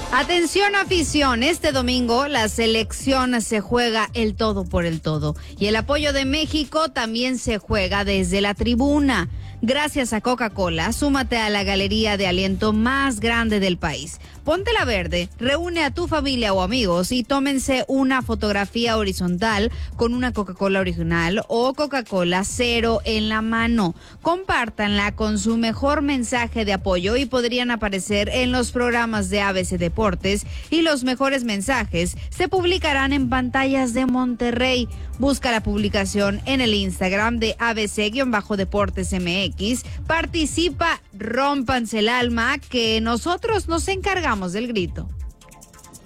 Atención afición, este domingo la selección se juega el todo por el todo y el apoyo de México también se juega desde la tribuna. Gracias a Coca-Cola, súmate a la galería de aliento más grande del país. Ponte la verde, reúne a tu familia o amigos y tómense una fotografía horizontal con una Coca-Cola original o Coca-Cola Cero en la mano. Compártanla con su mejor mensaje de apoyo y podrían aparecer en los programas de ABC Deportes y los mejores mensajes se publicarán en pantallas de Monterrey. Busca la publicación en el Instagram de ABC-Deportes MX. Participa, rómpanse el alma, que nosotros nos encargamos del grito.